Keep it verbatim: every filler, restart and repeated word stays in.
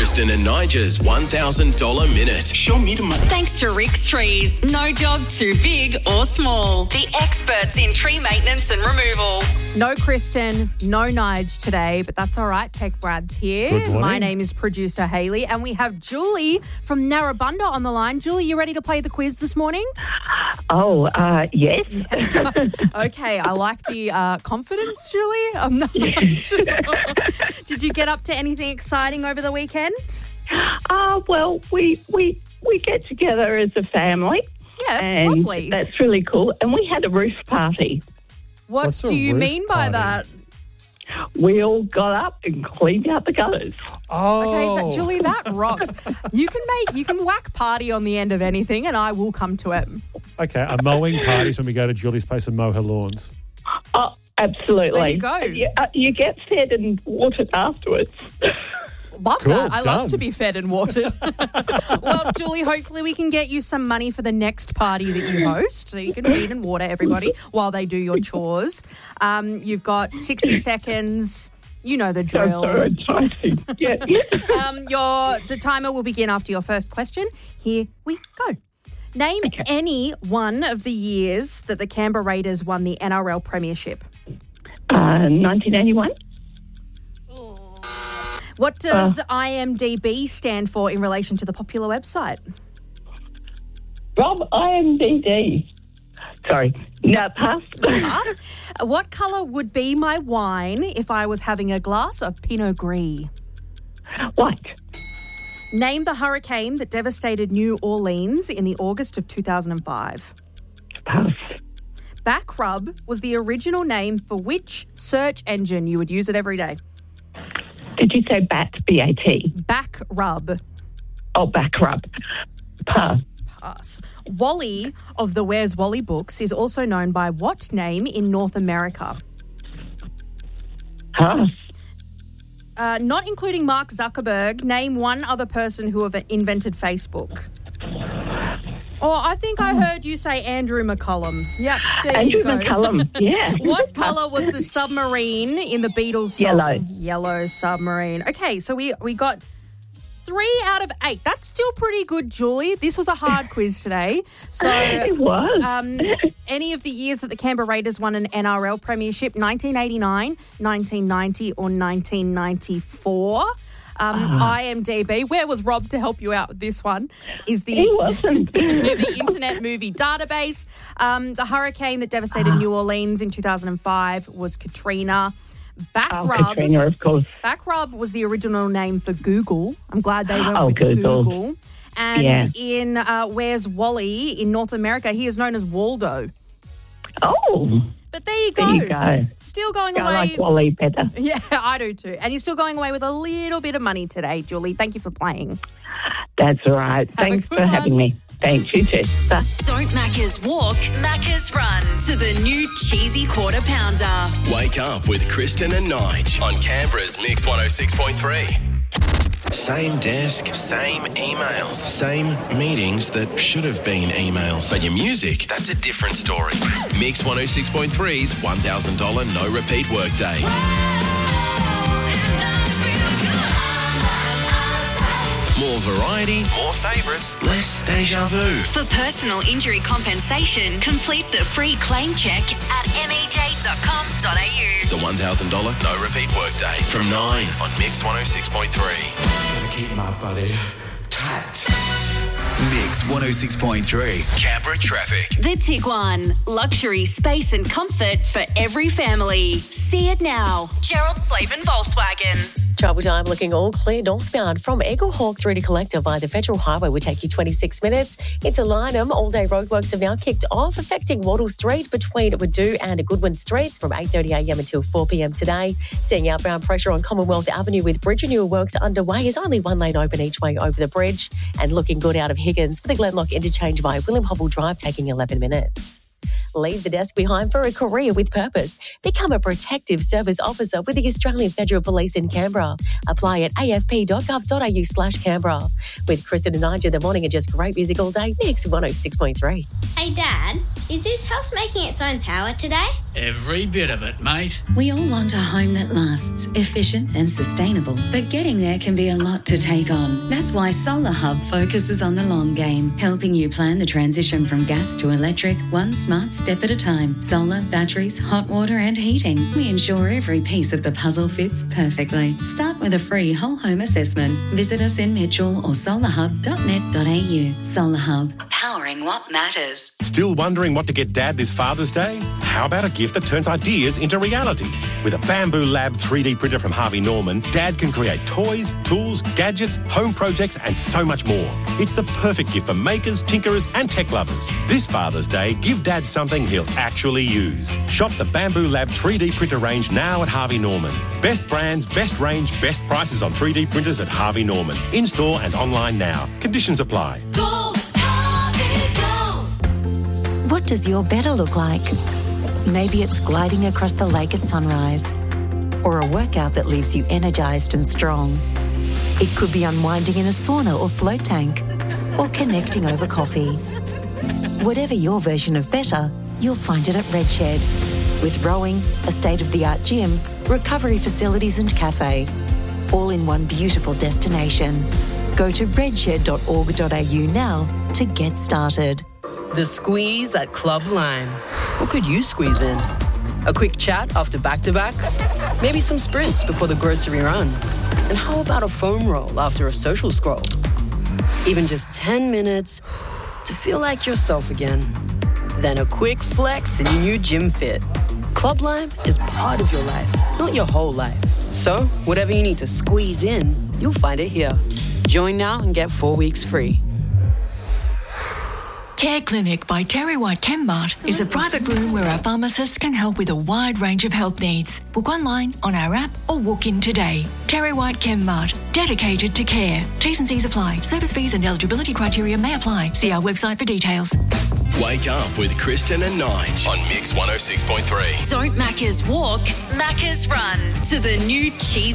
Kristen and Nigel's one thousand dollars minute. Show me the money. Thanks to Rick's Trees. No job too big or small. The experts in tree maintenance and removal. No Kristen, no Nige today, but that's all right. Tech Brad's here. Good morning. My name is producer Hayley, and we have Julie from Narrabundah on the line. Julie, you ready to play the quiz this morning? Oh, uh, yes. Okay, I like the uh, confidence, Julie. I'm not sure. Did you get up to anything exciting over the weekend? Uh, well, we, we, we get together as a family. Yeah, and lovely. That's really cool. And we had a roof party. What What's a do you roof mean by party? that? We all got up and cleaned out the gutters. Oh. Okay, that, Julie, that rocks. You can make, you can whack party on the end of anything, and I will come to it. Okay, a mowing party's when we go to Julie's place and mow her lawns. Oh, absolutely. There you go. You, uh, you get fed and watered afterwards. Love Cool, that. I done. love to be fed and watered. Well, Julie, hopefully we can get you some money for the next party that you host, so you can feed and water everybody while they do your chores. Um, you've got sixty seconds. You know the drill. So exciting. Yeah, yeah. Um, your the timer will begin after your first question. Here we go. Name Okay. any one of the years that the Canberra Raiders won the N R L Premiership. Uh, nineteen eighty-one. What does I M D B stand for in relation to the popular website? Rob, I M D D. Sorry. No, pass. Pass. What colour would be my wine if I was having a glass of Pinot Gris? White. Name the hurricane that devastated New Orleans in the August of two thousand five. Pass. Back rub was the original name for which search engine you would use it every day? Did you say bat, B A T? Back rub. Oh, back rub. Pass. Pass. Wally of the Where's Wally books is also known by what name in North America? Pass. Uh, not including Mark Zuckerberg, name one other person who have invented Facebook. Oh, I think I heard you say Andrew McCullum. Yep, there Andrew you go. McCullum, yeah. What colour was the submarine in the Beatles song? Yellow. Yellow submarine. Okay, so we, we got three out of eight. That's still pretty good, Julie. This was a hard quiz today. So, It was. um, any of the years that the Canberra Raiders won an N R L premiership, nineteen eighty-nine, nineteen ninety or nineteen ninety-four. Um, I M D B, where was Rob to help you out with this one, is the, He wasn't. the Internet Movie Database. Um, the hurricane that devastated New Orleans in two thousand five was Katrina. Back Oh, rub. Katrina, of course. Back rub was the original name for Google. I'm glad they went Oh, with Google. Google. And Yeah. in uh, Where's Wally in North America, he is known as Waldo. Oh, But there you go. there you go. Still going I away. like Wally better. Yeah, I do too. And you're still going away with a little bit of money today, Julie. Thank you for playing. That's all right. Thanks good for having one. me. Thanks, you too. Bye. Don't Macca's walk, Macca's run to the new cheesy quarter pounder. Wake up with Kristen and Nige on Canberra's Mix one oh six point three. Same desk, same emails, same meetings that should have been emails. But your music, that's a different story. Mix one oh six point three's one thousand dollars no repeat workday. More variety, more favourites, less deja vu. For personal injury compensation, complete the free claim check at m e j dot com dot a u. The one thousand dollars no repeat workday from nine on Mix one oh six point three. Keep my body tight. Mix one oh six point three. Canberra traffic. The Tiguan. Luxury, space and comfort for every family. See it now. Gerald Slavin Volkswagen. Travel time looking all clear northbound from Eaglehawk through to Collector via the Federal Highway will take you twenty-six minutes. Into Lyneham, all-day roadworks have now kicked off, affecting Wattle Street between Wadu and Goodwin Streets from eight thirty a m until four p m today. Seeing outbound pressure on Commonwealth Avenue with bridge renewal works underway is only one lane open each way over the bridge. And looking good out of Higgins for the Glenlock interchange via William Hobble Drive, taking eleven minutes. Leave the desk behind for a career with purpose. Become a protective service officer with the Australian Federal Police in Canberra. Apply at a f p dot gov dot a u slash Canberra. With Kristen and Nigel in the morning and just great music all day. Mix one oh six point three. Hey, Dad, is this house making its own power today? Every bit of it, mate. We all want a home that lasts, efficient and sustainable, but getting there can be a lot to take on. That's why Solar Hub focuses on the long game, helping you plan the transition from gas to electric, one smart step at a time. Solar, batteries, hot water and heating. We ensure every piece of the puzzle fits perfectly. Start with a free whole home assessment. Visit us in Mitchell or solar hub dot net dot a u. Solar Hub, powering what matters. Still wondering what to get Dad this Father's Day? How about a gift that turns ideas into reality? With a Bamboo Lab three D printer from Harvey Norman, Dad can create toys, tools, gadgets, home projects and so much more. It's the perfect gift for makers, tinkerers and tech lovers. This Father's Day, give Dad something he'll actually use. Shop the Bamboo Lab three D printer range now at Harvey Norman. Best brands, best range, best prices on three D printers at Harvey Norman. In-store and online now. Conditions apply. Go, Harvey, go! What does your better look like? Maybe it's gliding across the lake at sunrise, or a workout that leaves you energised and strong. It could be unwinding in a sauna or float tank, or connecting over coffee. Whatever your version of better, you'll find it at Redshed. With rowing, a state-of-the-art gym, recovery facilities and cafe, all in one beautiful destination. Go to redshed dot org dot a u now to get started. The squeeze at Club Lime. What could you squeeze in? A quick chat after back-to-backs? Maybe some sprints before the grocery run? And how about a foam roll after a social scroll? Even just ten minutes to feel like yourself again. Then a quick flex in your new gym fit. Club Lime is part of your life, not your whole life. So, whatever you need to squeeze in, you'll find it here. Join now and get four weeks free. Care Clinic by Terry White Chemmart is a private room where our pharmacists can help with a wide range of health needs. Book online, on our app or walk in today. Terry White Chemmart, dedicated to care. T's and C's apply. Service fees and eligibility criteria may apply. See our website for details. Wake up with Kristen and Nige on Mix one oh six point three. Don't Macca's walk, Macca's run to the new cheese